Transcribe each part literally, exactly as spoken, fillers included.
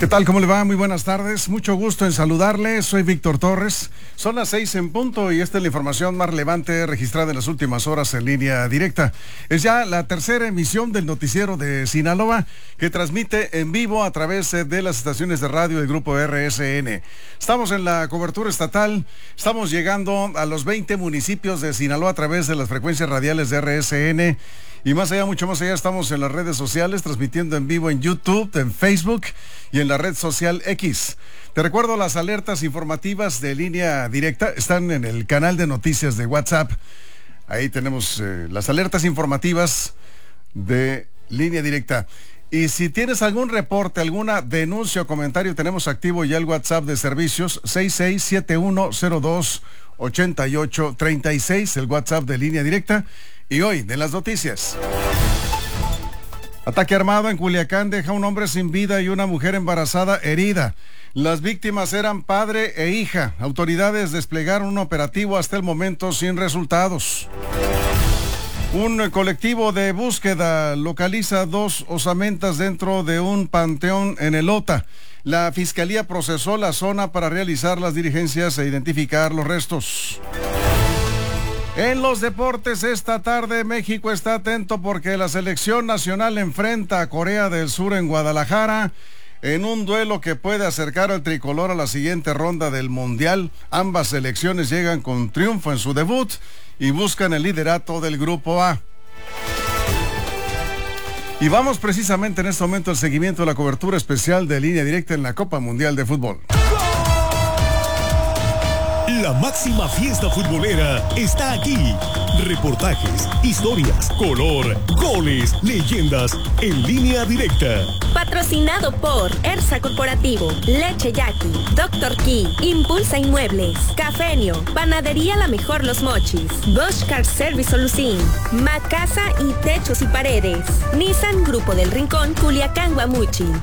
¿Qué tal? ¿Cómo le va? Muy buenas tardes. Mucho gusto en saludarle. Soy Víctor Torres. Son las seis en punto y esta es la información más relevante registrada en las últimas horas en línea directa. Es ya la tercera emisión del noticiero de Sinaloa que transmite en vivo a través de las estaciones de radio del grupo R S N. Estamos en la cobertura estatal. Estamos llegando a los veinte municipios de Sinaloa a través de las frecuencias radiales de R S N. Y más allá, mucho más allá, estamos en las redes sociales, transmitiendo en vivo en YouTube, en Facebook y en la red social X. Te recuerdo, las alertas informativas de línea directa están en el canal de noticias de WhatsApp. Ahí tenemos eh, las alertas informativas de línea directa. Y si tienes algún reporte, alguna denuncia o comentario, tenemos activo ya el WhatsApp de servicios seis seis siete uno cero dos ocho ocho tres seis, el WhatsApp de línea directa. Y hoy, de las noticias. Ataque armado en Culiacán deja a un hombre sin vida y una mujer embarazada herida. Las víctimas eran padre e hija. Autoridades desplegaron un operativo hasta el momento sin resultados. Un colectivo de búsqueda localiza dos osamentas dentro de un panteón en Elota. La Fiscalía procesó la zona para realizar las diligencias e identificar los restos. En los deportes esta tarde, México está atento porque la selección nacional enfrenta a Corea del Sur en Guadalajara en un duelo que puede acercar al tricolor a la siguiente ronda del Mundial. Ambas selecciones llegan con triunfo en su debut y buscan el liderato del Grupo A. Y vamos precisamente en este momento al seguimiento de la cobertura especial de línea directa en la Copa Mundial de Fútbol. La máxima fiesta futbolera está aquí. Reportajes, historias, color, goles, leyendas en línea directa. Patrocinado por Ersa Corporativo, Leche Yaqui, Doctor Key, Impulsa Inmuebles, Cafenio, Panadería La Mejor Los Mochis, Bosch Car Service Solucín, Macasa y Techos y Paredes, Nissan Grupo del Rincón, Culiacán, Guamuchil.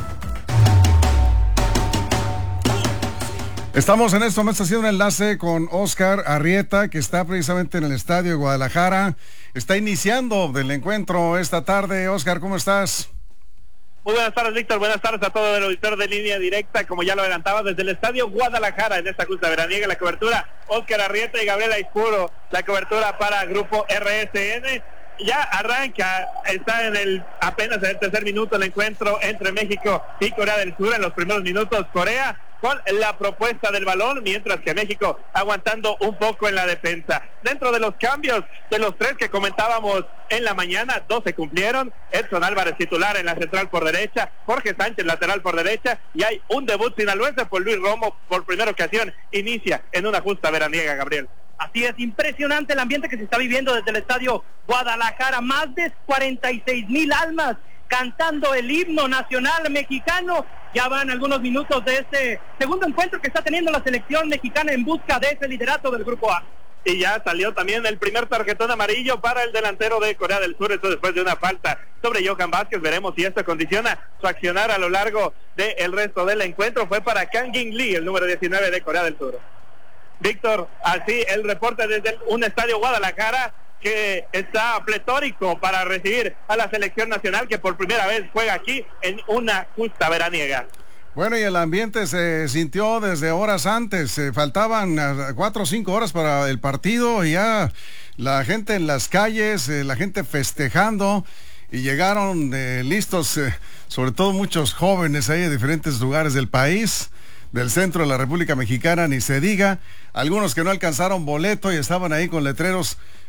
Estamos en este momento haciendo un enlace con Oscar Arrieta, que está precisamente en el estadio de Guadalajara. Está iniciando el encuentro esta tarde. Oscar, ¿cómo estás? Muy buenas tardes, Víctor. Buenas tardes a todo el auditor de línea directa. Como ya lo adelantaba, desde el estadio Guadalajara, en esta justa veraniega, la cobertura Oscar Arrieta y Gabriel Aispuro, la cobertura para Grupo R S N. Ya arranca, está en el apenas en el tercer minuto el encuentro entre México y Corea del Sur. En los primeros minutos, Corea con la propuesta del balón, mientras que México aguantando un poco en la defensa. Dentro de los cambios, de los tres que comentábamos en la mañana, dos se cumplieron. Edson Álvarez titular en la central por derecha, Jorge Sánchez lateral por derecha, y hay un debut sinaloense por Luis Romo, por primera ocasión inicia en una justa veraniega, Gabriel. Así es, impresionante el ambiente que se está viviendo desde el estadio Guadalajara. Más de cuarenta y seis mil almas cantando el himno nacional mexicano. Ya van algunos minutos de este segundo encuentro que está teniendo la selección mexicana en busca de ese liderato del Grupo A. Y ya salió también el primer tarjetón amarillo para el delantero de Corea del Sur, esto después de una falta sobre Johan Vázquez. Veremos si esto condiciona su accionar a lo largo del resto del encuentro. Fue para Kang In Lee, el número diecinueve de Corea del Sur. Víctor, así el reporte desde un estadio Guadalajara que está pletórico para recibir a la selección nacional que por primera vez juega aquí en una justa veraniega. Bueno, y el ambiente se sintió desde horas antes, eh, faltaban uh, cuatro o cinco horas para el partido y ya la gente en las calles, eh, la gente festejando, y llegaron eh, listos, eh, sobre todo muchos jóvenes ahí de diferentes lugares del país, del centro de la República Mexicana, ni se diga, algunos que no alcanzaron boleto y estaban ahí con letreros